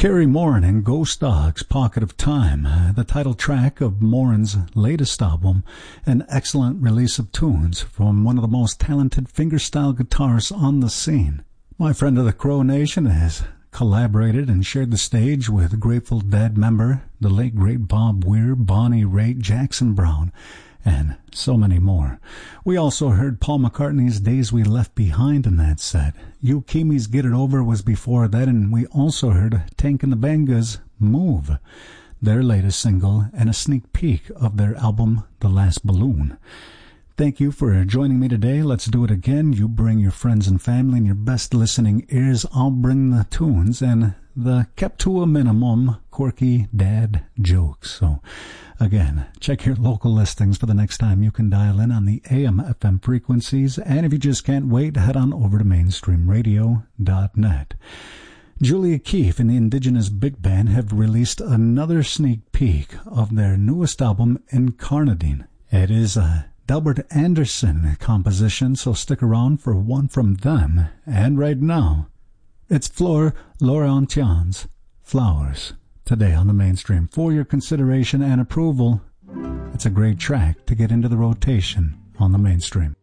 Carrie Morin and Ghost Dogs, Pocket of Time, the title track of Morin's latest album, an excellent release of tunes from one of the most talented fingerstyle guitarists on the scene. My friend of the Crow Nation has collaborated and shared the stage with Grateful Dead member, the late great Bob Weir, Bonnie Raitt, Jackson Browne, and so many more. We also heard Paul McCartney's Days We Left Behind in that set. Yukimi's Get It Over was before that, and we also heard Tank and the Bangas' Move, their latest single, and a sneak peek of their album The Last Balloon. Thank you for joining me today. Let's do it again. You bring your friends and family and your best listening ears. I'll bring the tunes and the kept to a minimum quirky dad jokes. So again, check your local listings for the next time you can dial in on the AM/FM frequencies. And if you just can't wait, head on over to mainstreamradio.net. Julia Keefe and the Indigenous Big Band have released another sneak peek of their newest album, Incarnadine. It is a Delbert Anderson composition, so stick around for one from them. And right now, it's Flor Laurentian's Flowers, today on the Mainstream. For your consideration and approval, it's a great track to get into the rotation on the Mainstream.